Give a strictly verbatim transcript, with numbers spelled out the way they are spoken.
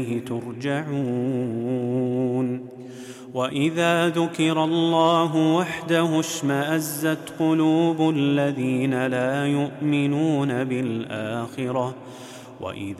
ترجعون وإذا ذكر الله وحده اشمأزت قلوب الذين لا يؤمنون بالآخرة وإذا